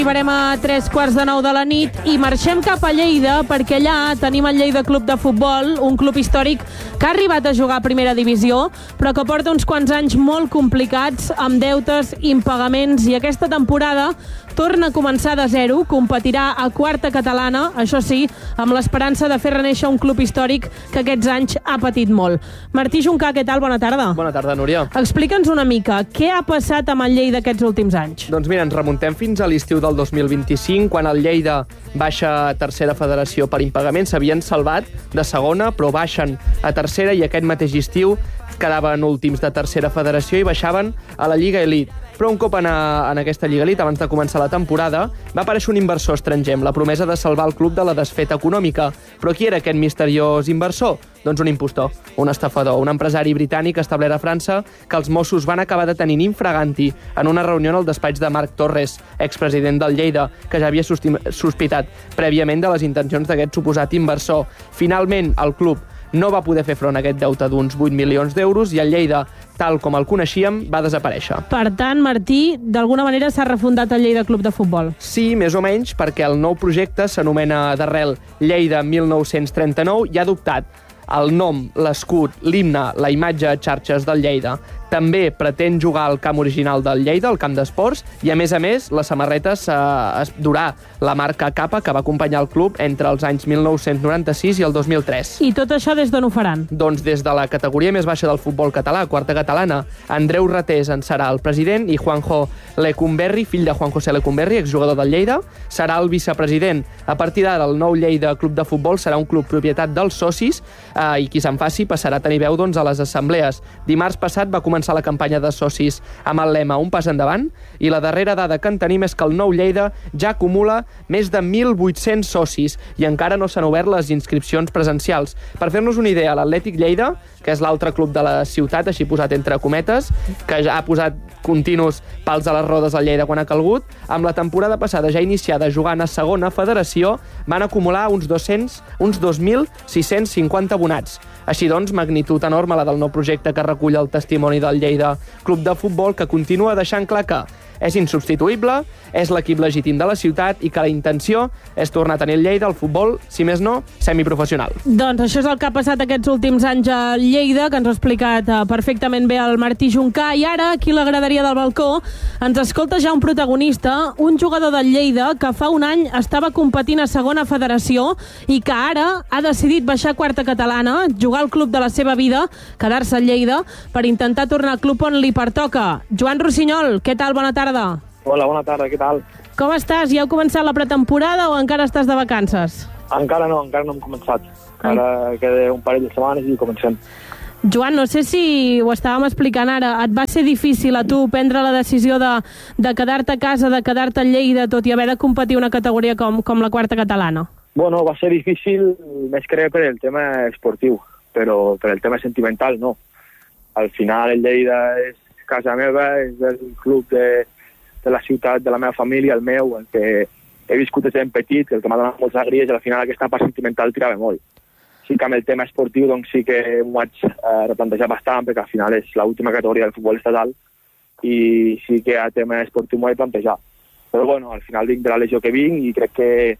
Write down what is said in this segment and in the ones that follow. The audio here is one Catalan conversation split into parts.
Arribarem a 8:45 de la nit i marxem cap a Lleida perquè allà tenim el Lleida Club de Futbol, un club històric que ha arribat a jugar a primera divisió, però que porta uns quants anys molt complicats, amb deutes, impagaments, i aquesta temporada torna a començar de zero, competirà a quarta catalana, això sí, amb l'esperança de fer renéixer un club històric que aquests anys ha patit molt. Martí Juncà, què tal? Bona tarda. Bona tarda, Núria. Explica'ns una mica, què ha passat amb el Lleida aquests últims anys? Doncs mira, ens remuntem fins a l'estiu del 2025, quan el Lleida baixa a tercera federació per impagament. S'havien salvat de segona, però baixen a tercera, i aquest mateix estiu quedaven últims de tercera federació i baixaven a la Lliga Elite. Però un cop en aquesta Lliga Elite, abans de començar la temporada, va aparèixer un inversor estranger amb la promesa de salvar el club de la desfeta econòmica. Però qui era aquest misteriós inversor? Doncs un impostor, un estafador, un empresari britànic establert a França que els Mossos van acabar detenint infraganti en una reunió en el despatx de Marc Torres, expresident del Lleida, que ja havia sospitat prèviament de les intencions d'aquest suposat inversor. Finalment, el club no va poder fer front a aquest deute d'uns 8 milions d'euros i el Lleida, tal com el coneixíem, va desaparèixer. Per tant, Martí, d'alguna manera s'ha refundat el Lleida Club de Futbol. Sí, més o menys, perquè el nou projecte s'anomena d'arrel Lleida 1939 i ha adoptat el nom, l'escut, l'himne, la imatge a xarxes del Lleida. També pretén jugar al camp original del Lleida, al camp d'esports, i a més, les samarretes es durà la marca Capa, que va acompanyar el club entre els anys 1996 i el 2003. I tot això des d'on ho faran? Doncs des de la categoria més baixa del futbol català, quarta catalana. Andreu Ratés en serà el president i Juanjo Lecumberri, fill de Juan José Lecumberri, exjugador del Lleida, serà el vicepresident. A partir d'ara, el nou Lleida Club de Futbol serà un club propietat dels socis i qui se'n faci passarà a tenir veu a les assemblees. Dimarts passat va començar la campanya de socis amb el lema Un pas endavant, i la darrera dada que en tenim és que el nou Lleida ja acumula més de 1.800 socis i encara no s'han obert les inscripcions presencials. Per fer-nos una idea, l'Atlètic Lleida, que és l'altre club de la ciutat, així posat entre cometes, que ja ha posat continus pals a les rodes al Lleida quan ha calgut, amb la temporada passada ja iniciada jugant a segona federació, van acumular uns 2.650 abonats. Així doncs, magnitud enorme la del nou projecte que recull el testimoni del Lleida Club de Futbol, que continua deixant clar que és insubstituïble, és l'equip legítim de la ciutat i que la intenció és tornar a tenir el Lleida al futbol, si més no, semiprofessional. Doncs això és el que ha passat aquests últims anys a Lleida, que ens ho ha explicat perfectament bé el Martí Juncà, i ara, aquí a la graderia del balcó, ens escolta ja un protagonista, un jugador del Lleida que fa un any estava competint a segona federació i que ara ha decidit baixar a quarta catalana, jugar al club de la seva vida, quedar-se a Lleida, per intentar tornar al club on li pertoca. Joan Rossinyol, què tal? Bona tarda. Hola, bona tarda, què tal? Com estàs? Ja heu començat la pretemporada o encara estàs de vacances? Encara no hem començat. Ara queda un parell de setmanes i comencem. Joan, no sé si ho estàvem explicant ara, et va ser difícil a tu prendre la decisió de quedar-te a casa, de quedar-te a Lleida, tot i haver de competir una categoria com la quarta catalana? Bueno, va ser difícil més que res per el tema esportiu, però per el tema sentimental no. Al final el Lleida és casa meva, és el club de la ciutat, de la meva família, el meu, el que he viscut des de petit, el que m'ha donat moltes alegries, i al final aquesta part sentimental tirava molt. Sí que amb el tema esportiu doncs sí que m'ho vaig replantejar bastant, perquè al final és l'última categoria del futbol estatal i sí que a tema esportiu m'ho he plantejat. Però bueno, al final vinc de la lesió que vinc i crec que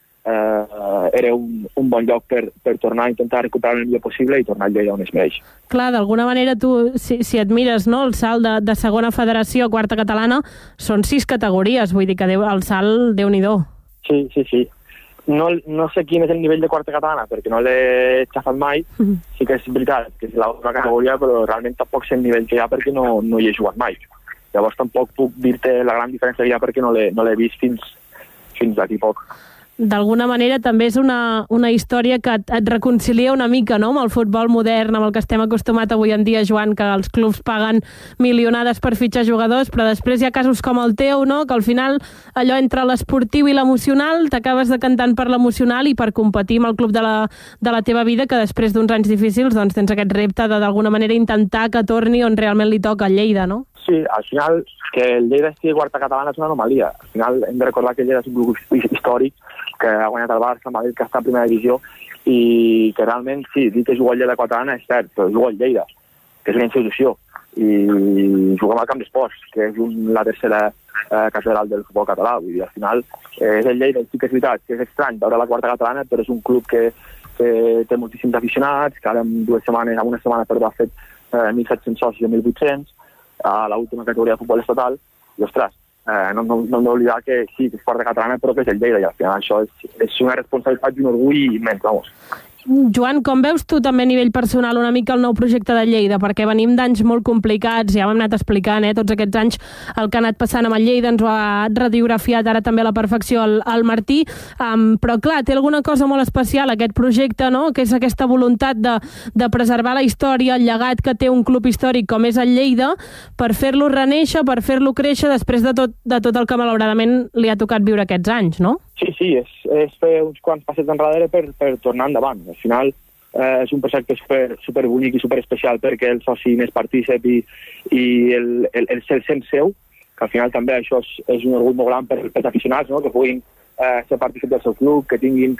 era un bon lloc per tornar a intentar recuperar el millor possible i tornar a Lleida on es mereix. Clar, d'alguna manera tu, si et mires, no, el salt de segona federació a quarta catalana, són 6 categories, vull dir que el salt, Déu-n'hi-do. Sí. No sé quin és el nivell de quarta catalana, perquè no l'he xafat mai. Sí que és veritat que és l'última categoria, però realment tampoc sé el nivell que hi ha perquè no hi he jugat mai. Llavors tampoc puc dir-te la gran diferència que hi ha perquè no l'he vist fins d'aquí poc. D'alguna manera també és una història que et reconcilia una mica, no?, amb el futbol modern, amb el que estem acostumats avui en dia, Joan, que els clubs paguen milionades per fitxar jugadors, però després hi ha casos com el teu, no?, que al final allò entre l'esportiu i l'emocional t'acabes decantant per l'emocional i per competir amb el club de la teva vida, que després d'uns anys difícils doncs tens aquest repte de d'alguna manera intentar que torni on realment li toca, a Lleida, no? Sí, al final que el Lleida estigui quarta catalana és una anomalia. Al final hem de recordar que el Lleida és un club històric que ha guanyat el Barça, el Madrid, que està a primera divisió, i que realment, sí, dir que juga al Lleida catalana és cert, però juga al Lleida, que és una institució. i juguem al Camp d'Esports, que és la tercera catedral del futbol català. Vull dir, al final és el Lleida, sí que és veritat, que és estrany veure la quarta catalana, però és un club que té moltíssims aficionats, que ara en una setmana ha fet 1.700 socis o 1.800 a l'última categoria de futbol estatal, i ostres, no hem d'oblidar que sí, que és quarta catalana, però que és el Lleida, i al final això és una responsabilitat i un orgull immens, vamos. Joan, com veus tu també a nivell personal una mica el nou projecte de Lleida? Perquè venim d'anys molt complicats, ja ho hem anat explicant, tots aquests anys el que ha anat passant amb el Lleida, ens ho ha radiografiat ara també a la perfecció el Martí, però clar, té alguna cosa molt especial aquest projecte, no? Que és aquesta voluntat de preservar la història, el llegat que té un club històric com és el Lleida, per fer-lo renéixer, per fer-lo créixer després de tot el que malauradament li ha tocat viure aquests anys, no? Sí, és fer uns quants passets enrere per tornar endavant. Al final és un projecte super bonic i super especial perquè el soci n'és partícip i el ser sent seu, que al final també això és un orgull molt gran per als aficionats, no? Que puguin ser partícip del seu club, que tinguin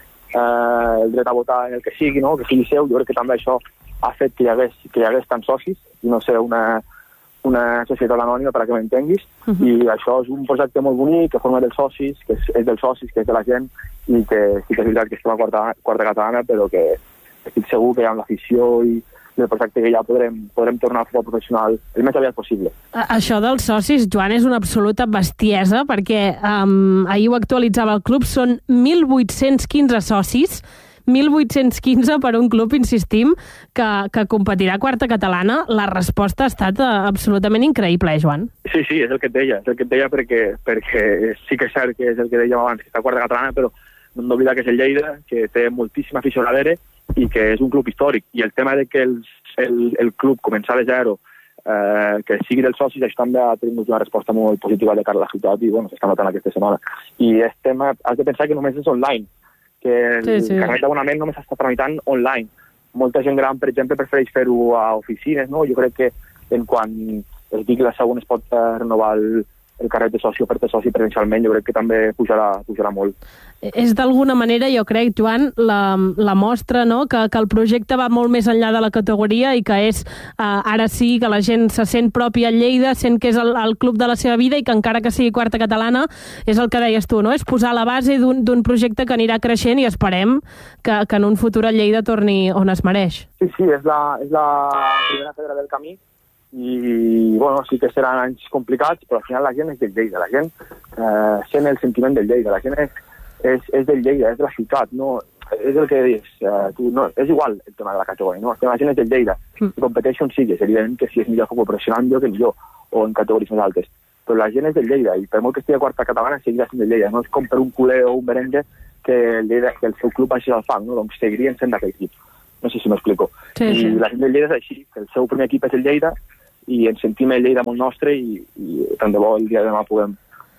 el dret a votar en el que sigui, no? Que sigui seu. Jo crec que també això ha fet que hi hagués tants socis i no ser una societat anònima, per a que m'entenguis, i això és un projecte molt bonic, que forma dels socis, que és dels socis, que és de la gent, i que sí que és veritat que estem a quarta catalana, però que estic segur que amb l'afició i el projecte que ja podrem tornar al futbol professional el més aviat possible. Això dels socis, Joan, és una absoluta bestiesa, perquè ahir ho actualitzava el club, són 1.815 socis, 1.815 per un club, insistim, que competirà a quarta catalana. La resposta ha estat absolutament increïble, Joan? Sí, és el que et deia, perquè sí que és cert que és el que dèiem abans, que està a quarta catalana, però no hem d'oblidar que és el Lleida, que té moltíssima afició darrere i que és un club històric. I el tema de que el club començar de zero, que sigui dels socis, això també ha tingut una resposta molt positiva de cara a la ciutat i s'està notant aquesta setmana. I has de pensar que només és online, que el carnet d'abonament només s'està tramitant online. Molta gent gran, per exemple, prefereix fer-ho a oficines, no? Jo crec que quan es digui la segona es pot renovar el carnet de soci o fer-te soci presencialment, jo crec que també pujarà molt. És d'alguna manera, jo crec, Joan, la mostra, no? Que el projecte va molt més enllà de la categoria i que és, ara sí, que la gent se sent pròpia a Lleida, sent que és el club de la seva vida i que encara que sigui quarta catalana, és el que deies tu, no? És posar la base d'un projecte que anirà creixent i esperem que en un futur el Lleida torni on es mereix. Sí, és la primera pedra del camí i sí que seran anys complicats, però al final la gent és del Lleida, la gent sent el sentiment del Lleida, la gent és del Lleida, és de la ciutat, no? És el que dius, és igual el tema de la categoria, no? La gent és del Lleida, i competeixo on sigui, és evident que si és millor futbol professional, millor, o en categories més altes, però la gent és del Lleida, i per molt que estigui a quarta catalana, seguirà sent del Lleida, no és com per un culer o un merengue que el seu club baixi al fang, no? Doncs seguirien sent d'aquell equip. No sé si m'explico. Sí. I la gent del Lleida és així, que el seu primer equip és el Lleida, i ens sentim el Lleida molt nostre i tant de bo el dia de demà puguem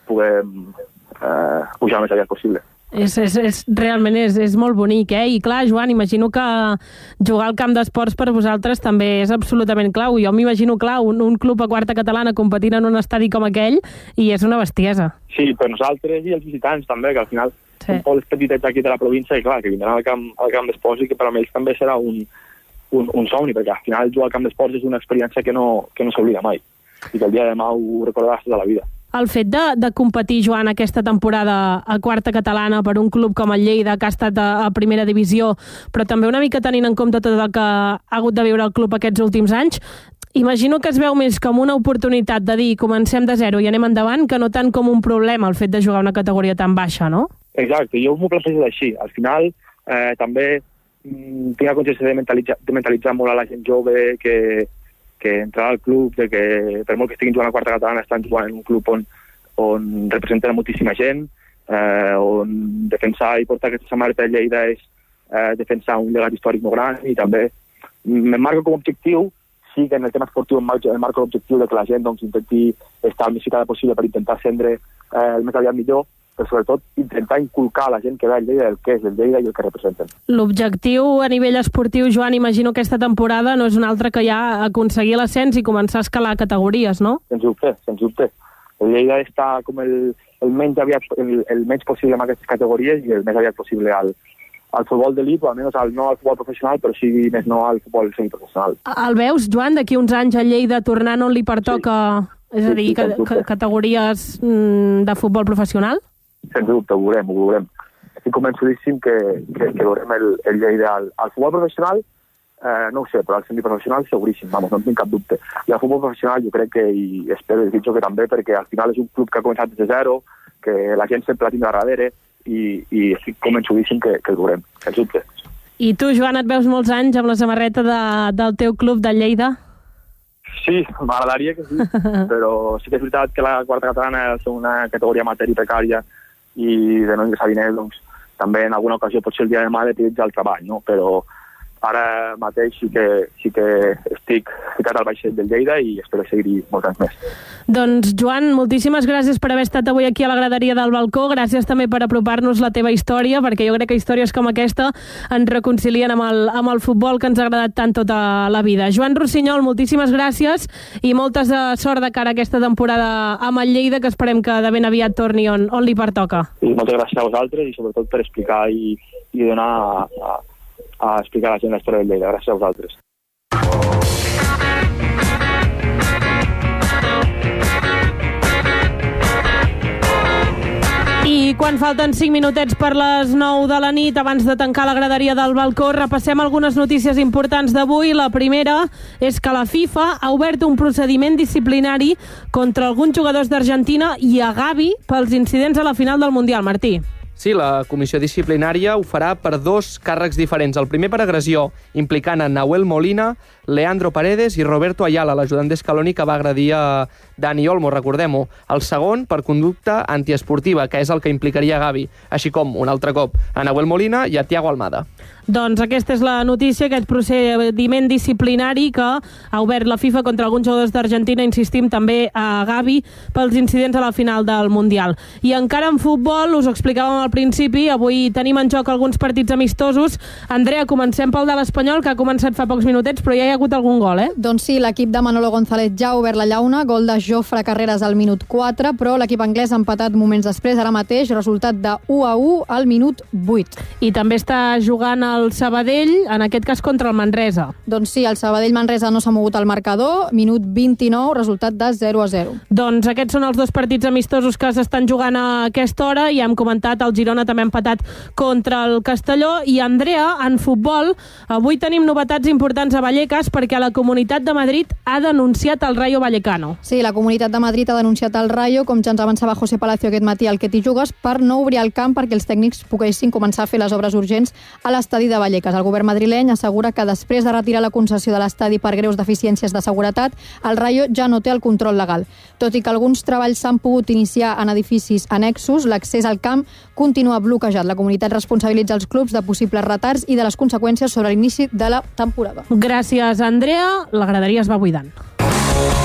pujar el més aviat possible. Realment és molt bonic, I clar, Joan, imagino que jugar al camp d'esports per vosaltres també és absolutament clau. Jo m'imagino, clar, un club a quarta catalana competint en un estadi com aquell i és una bestiesa. Sí, per nosaltres i els visitants també, que al final són pobles petitets aquí de la província i clar, que vindran al camp d'esports i que per a ells també serà un somni, perquè al final jugar al camp d'esports és una experiència que no s'oblida mai i que el dia de demà ho recordaràs tota la vida. El fet de competir, Joan, aquesta temporada a quarta catalana per un club com el Lleida, que ha estat a primera divisió, però també una mica tenint en compte tot el que ha hagut de viure el club aquests últims anys, imagino que es veu més com una oportunitat de dir comencem de zero i anem endavant, que no tant com un problema el fet de jugar una categoria tan baixa, no? Exacte, jo m'ho plantejo així. Al final, també tinc la consciència de mentalitzar molt a la gent jove que entrarà al club, de que per molt que estiguin jugant a quarta catalana estan jugant en un club on representen moltíssima gent, on defensar i portar aquesta samarreta de Lleida és defensar un llegat històric molt gran i també m'emmarco com a objectiu, sí que en el tema esportiu emmarco l'objectiu de que la gent intenti estar el més ficada possible per intentar ascendre el més aviat millor, però sobretot intentar inculcar a la gent que ve al Lleida el que és el Lleida i el que representen. L'objectiu a nivell esportiu, Joan, imagino aquesta temporada no és un altre que ja aconseguir l'ascens i començar a escalar categories, no? Sens dubte. El Lleida està com el menys possible en aquestes categories i el més aviat possible al futbol d'elit, o almenys no al futbol professional, però sí més no al futbol semiprofessional. El veus, Joan, d'aquí uns anys a Lleida tornant on li pertoca, és a dir, categories de futbol professional? Sens dubte, ho veurem. Estic convençudíssim que veurem el Lleida al futbol professional, no ho sé, però al semiprofessional seguríssim, no en tinc cap dubte. I al futbol professional jo crec que, i espero i desitjo que també, perquè al final és un club que ha començat des de zero, que la gent sempre la tindrà darrere, i estic convençudíssim que el veurem, sens dubte. I tu, Joan, et veus molts anys amb la samarreta del teu club de Lleida? Sí, m'agradaria que sí, però sí que és veritat que la quarta catalana és una categoria amateur i precària i de no ingressar diners, doncs també en alguna ocasió potser el dia de demà de prioritzar el treball, no? Però ara mateix sí que estic ficat al vaixell del Lleida i espero seguir-hi molts anys més. Doncs, Joan, moltíssimes gràcies per haver estat avui aquí a la graderia del balcó. Gràcies també per apropar-nos la teva història, perquè jo crec que històries com aquesta ens reconcilien amb el futbol que ens ha agradat tant tota la vida. Joan Rossinyol, moltíssimes gràcies i moltes sort de cara a aquesta temporada amb el Lleida, que esperem que de ben aviat torni on li pertoca. I moltes gràcies a vosaltres i sobretot per explicar i donar a explicar a la gent la història del Lleida. Gràcies a vosaltres. I quan falten 5 minutets per les 9 de la nit, abans de tancar la graderia del balcó, repassem algunes notícies importants d'avui. La primera és que la FIFA ha obert un procediment disciplinari contra alguns jugadors d'Argentina i a Gavi pels incidents a la final del Mundial. Martí. Sí, la comissió disciplinària ho farà per 2 càrrecs diferents. El primer per agressió, implicant a Nahuel Molina, Leandro Paredes i Roberto Ayala, l'ajudant d'Escaloni que va agredir a Dani Olmo, recordem-ho. El segon per conducta antiesportiva, que és el que implicaria a Gavi, així com, un altre cop, a Nahuel Molina i a Thiago Almada. Doncs aquesta és la notícia, aquest procediment disciplinari que ha obert la FIFA contra alguns jugadors d'Argentina, insistim també a Gavi, pels incidents a la final del Mundial. I encara en futbol, us ho explicàvem al principi, avui tenim en joc alguns partits amistosos. Andrea, comencem pel de l'Espanyol, que ha començat fa pocs minutets, però ja hi ha hagut algun gol, Doncs sí, l'equip de Manolo González ja ha obert la llauna, gol de Jofre Carreras al minut 4, però l'equip anglès ha empatat moments després, ara mateix, resultat de 1-1 al minut 8. I també està jugant el Sabadell, en aquest cas contra el Manresa. Doncs sí, el Sabadell-Manresa no s'ha mogut al marcador, minut 29, resultat de 0-0. Doncs aquests són els 2 partits amistosos que s'estan jugant a aquesta hora, i hem comentat, el Girona també ha empatat contra el Castelló. I Andrea, en futbol, avui tenim novetats importants a Vallecas, perquè la Comunitat de Madrid ha denunciat el Rayo Vallecano. Sí, la Comunitat de Madrid ha denunciat el Rayo, com ja ens avançava José Palacio aquest matí al Que t'hi jugues, per no obrir el camp perquè els tècnics poguessin començar a fer les obres urgents a l'estadi de Vallecas. El govern madrileny assegura que després de retirar la concessió de l'estadi per greus deficiències de seguretat, el Rayo ja no té el control legal. Tot i que alguns treballs s'han pogut iniciar en edificis annexos, l'accés al camp continua bloquejat. La comunitat responsabilitza els clubs de possibles retards i de les conseqüències sobre l'inici de la temporada. Gràcies, Andrea. La graderia es va buidant.